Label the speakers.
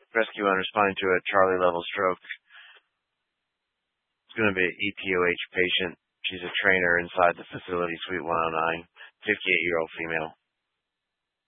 Speaker 1: rescue one responding to a Charlie level stroke. It's going to be an EPOH patient. She's a trainer inside the facility, Suite 109, 58-year-old female.